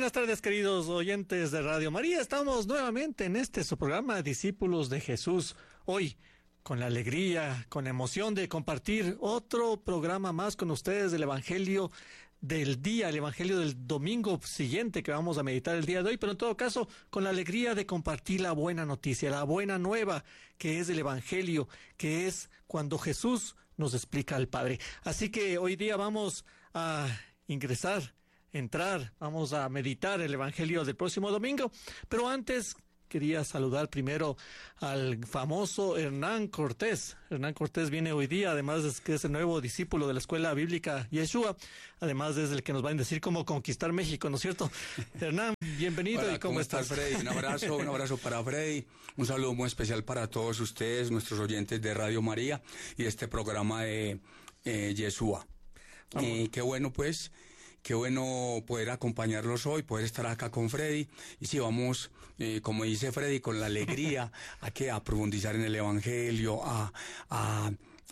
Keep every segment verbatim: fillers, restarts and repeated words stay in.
buenas tardes, queridos oyentes de Radio María. Estamos nuevamente en este su programa Discípulos de Jesús. Hoy, con la alegría, con la emoción de compartir otro programa más con ustedes del Evangelio del día, el Evangelio del domingo siguiente que vamos a meditar el día de hoy, pero en todo caso, con la alegría de compartir la buena noticia, la buena nueva que es el Evangelio, que es cuando Jesús nos explica al Padre. Así que hoy día vamos a ingresar, entrar, vamos a meditar el Evangelio del próximo domingo, pero antes quería saludar primero al famoso Hernán Cortés. Hernán Cortés viene hoy día, además es que es el nuevo discípulo de la Escuela Bíblica Yeshua, además es el que nos va a decir cómo conquistar México, ¿no es cierto? Hernán, bienvenido. Hola, y cómo, ¿cómo estás, estás, Freddy? Un abrazo, un abrazo para Freddy, un saludo muy especial para todos ustedes, nuestros oyentes de Radio María y este programa de eh, Yeshua. Y qué bueno pues... Qué bueno poder acompañarlos hoy, poder estar acá con Freddy. Y sí, vamos, eh, como dice Freddy, con la alegría a que a profundizar en el Evangelio, a, a,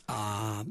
a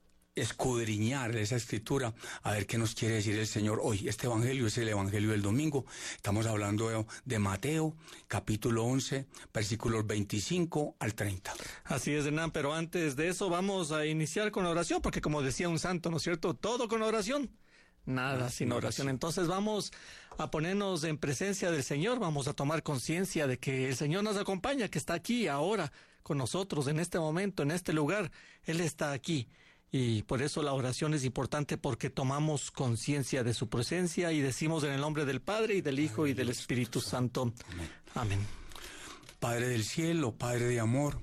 escudriñar esa escritura, a ver qué nos quiere decir el Señor hoy. Este Evangelio es el Evangelio del domingo. Estamos hablando de, de Mateo, capítulo once, versículos veinticinco al treinta. Así es, Hernán, pero antes de eso vamos a iniciar con la oración, porque como decía un santo, ¿no es cierto? Todo con oración. Nada sin oración. Entonces vamos a ponernos en presencia del Señor, vamos a tomar conciencia de que el Señor nos acompaña, que está aquí ahora con nosotros en este momento, en este lugar. Él está aquí y por eso la oración es importante, porque tomamos conciencia de su presencia y decimos en el nombre del Padre y del Hijo y del Espíritu Santo. Amén. Amén. Padre del cielo, Padre de amor,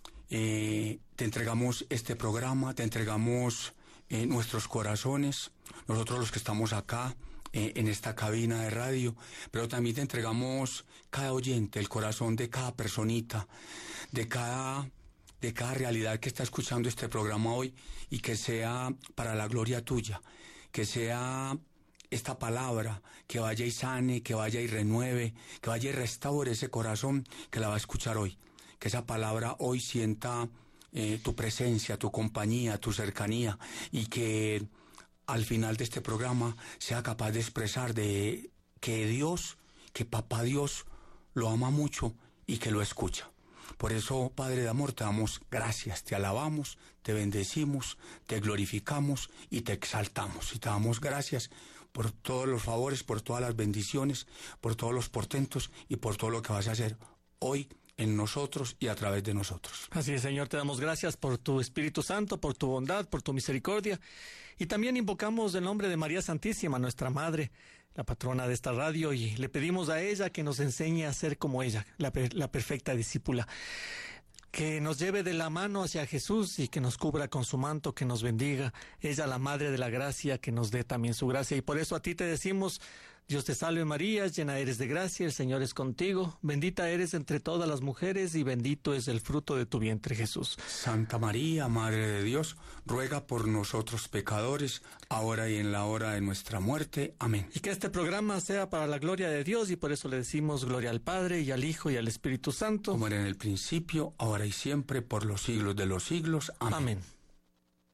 eh, te entregamos este programa, te entregamos eh, nuestros corazones, nosotros los que estamos acá eh, en esta cabina de radio, pero también te entregamos cada oyente, el corazón de cada personita, de cada, de cada realidad que está escuchando este programa hoy, y que sea para la gloria tuya, que sea esta palabra que vaya y sane, que vaya y renueve, que vaya y restaure ese corazón que la va a escuchar hoy, que esa palabra hoy sienta eh, tu presencia, tu compañía, tu cercanía, y que al final de este programa sea capaz de expresar de que Dios, que Papá Dios lo ama mucho y que lo escucha. Por eso, Padre de amor, te damos gracias, te alabamos, te bendecimos, te glorificamos y te exaltamos. Y te damos gracias por todos los favores, por todas las bendiciones, por todos los portentos y por todo lo que vas a hacer hoy en nosotros y a través de nosotros. Así es, Señor, te damos gracias por tu Espíritu Santo, por tu bondad, por tu misericordia, y también invocamos el nombre de María Santísima, nuestra Madre, la patrona de esta radio, y le pedimos a ella que nos enseñe a ser como ella, la, la perfecta discípula, que nos lleve de la mano hacia Jesús y que nos cubra con su manto, que nos bendiga. Ella, la Madre de la Gracia, que nos dé también su gracia. Y por eso a ti te decimos: Dios te salve María, llena eres de gracia, el Señor es contigo, bendita eres entre todas las mujeres y bendito es el fruto de tu vientre, Jesús. Santa María, Madre de Dios, ruega por nosotros pecadores, ahora y en la hora de nuestra muerte. Amén. Y que este programa sea para la gloria de Dios, y por eso le decimos gloria al Padre y al Hijo y al Espíritu Santo. Como era en el principio, ahora y siempre, por los siglos de los siglos. Amén. Amén.